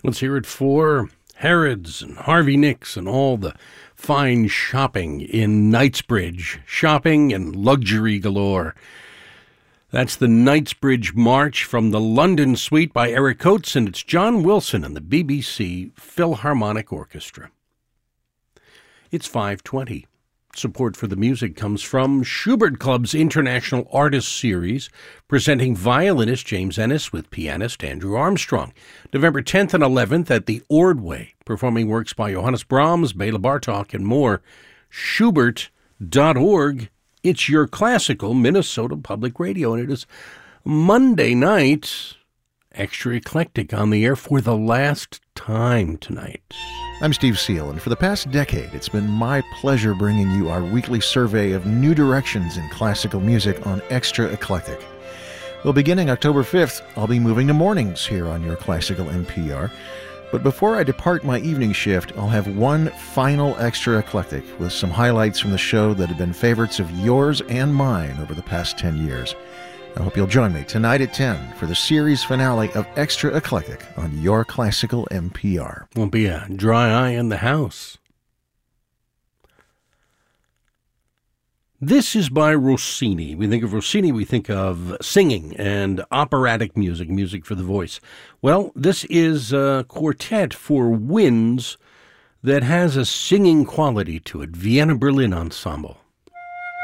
Let's hear it for Harrods and Harvey Nicks and all the fine shopping in Knightsbridge. Shopping and luxury galore. That's the Knightsbridge March from the London Suite by Eric Coates, and it's John Wilson and the BBC Philharmonic Orchestra. It's 5:20. Support for the music comes from Schubert Club's International Artists Series, presenting violinist James Ennis with pianist Andrew Armstrong. November 10th and 11th at the Ordway, performing works by Johannes Brahms, Bela Bartok, and more. Schubert.org. It's your classical Minnesota Public Radio, and it is Monday night, extra eclectic on the air for the last time tonight. I'm Steve Seal, and for the past decade, it's been my pleasure bringing you our weekly survey of new directions in classical music on Extra Eclectic. Well, beginning October 5th, I'll be moving to mornings here on your classical NPR. But before I depart my evening shift, I'll have one final Extra Eclectic with some highlights from the show that have been favorites of yours and mine over the past 10 years. I hope you'll join me tonight at 10 for the series finale of Extra Eclectic on your classical NPR. Won't be a dry eye in the house. This is by Rossini. We think of Rossini, we think of singing and operatic music, music for the voice. Well, this is a quartet for winds that has a singing quality to it. Vienna Berlin Ensemble.